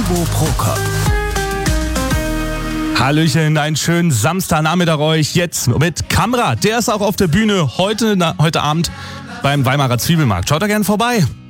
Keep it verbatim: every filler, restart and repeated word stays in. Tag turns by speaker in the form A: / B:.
A: Ivo Prokop.
B: Hallöchen, einen schönen Samstagnachmittag euch jetzt mit Kamera. Der ist auch auf der Bühne heute, na, heute Abend beim Weimarer Zwiebelmarkt. Schaut da gerne vorbei.